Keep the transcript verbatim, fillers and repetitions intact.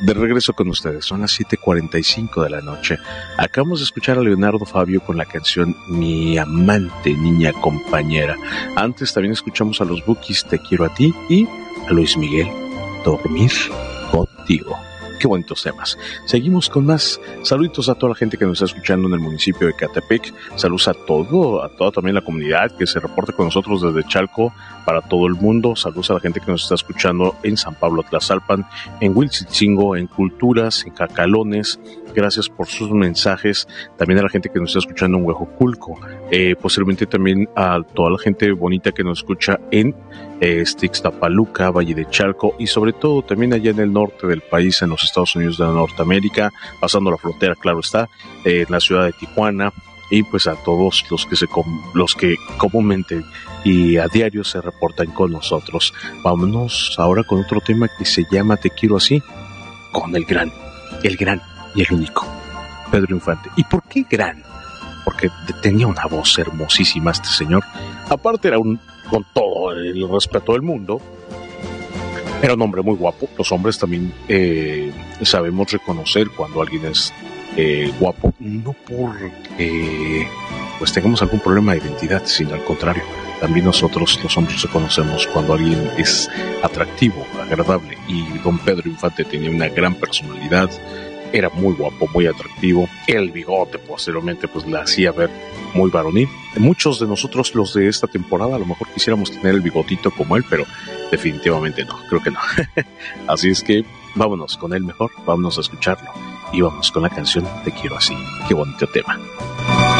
De regreso con ustedes, son las siete cuarenta y cinco de la noche. Acabamos de escuchar a Leonardo Fabio con la canción Mi amante, niña compañera. Antes también escuchamos a los Bukis, Te quiero a ti, y a Luis Miguel, Dormir contigo. Qué bonitos temas. Seguimos con más. Saluditos a toda la gente que nos está escuchando en el municipio de Catepec. Saludos a todo, a toda también la comunidad que se reporte con nosotros desde Chalco para todo el mundo. Saludos a la gente que nos está escuchando en San Pablo Tlazalpan, en Huilchilcingo, en Culturas, en Cacalones. Gracias por sus mensajes. También a la gente que nos está escuchando en Huejoculco. Eh, posiblemente también a toda la gente bonita que nos escucha en eh, Ixtapaluca, Valle de Chalco, y sobre todo también allá en el norte del país, en los Estados Unidos de Norteamérica, pasando la frontera, claro está, eh, en la ciudad de Tijuana, y pues a todos los que se com- los que comúnmente y a diario se reportan con nosotros. Vámonos ahora con otro tema que se llama Te quiero así, con el gran, el gran y el único Pedro Infante. ¿Y por qué gran? Porque tenía una voz hermosísima este señor. Aparte era un, con todo el respeto del mundo, era un hombre muy guapo. Los hombres también eh, sabemos reconocer cuando alguien es eh, guapo, no porque pues tengamos algún problema de identidad, sino al contrario. También nosotros los hombres reconocemos cuando alguien es atractivo, agradable, y don Pedro Infante tenía una gran personalidad. Era muy guapo, muy atractivo. El bigote posteriormente pues le hacía ver muy varonil. Muchos de nosotros, los de esta temporada, a lo mejor quisiéramos tener el bigotito como él, pero definitivamente no, creo que no. Así es que vámonos con él mejor, vámonos a escucharlo y vamos con la canción Te quiero así. Qué bonito tema.